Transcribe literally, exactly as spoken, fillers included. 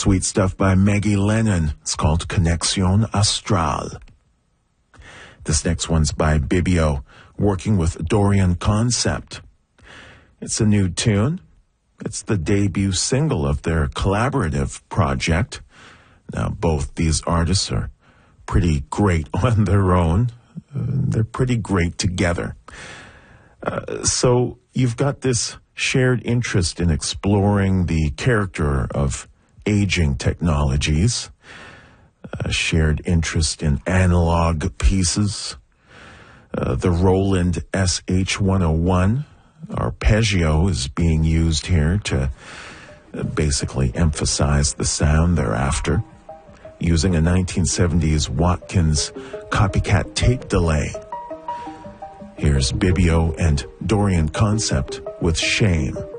Sweet stuff by Maggie Lennon. It's called Conexión Astral. This next one's by Bibio, working with Dorian Concept. It's a new tune. It's the debut single of their collaborative project. Now, both these artists are pretty great on their own. Uh, they're pretty great together. Uh, so you've got this shared interest in exploring the character of aging technologies, a shared interest in analog pieces. Uh, the Roland S H one oh one arpeggio is being used here to uh, basically emphasize the sound they're after, using a nineteen seventies Watkins copycat tape delay. Here's Bibio and Dorian Concept with Shame.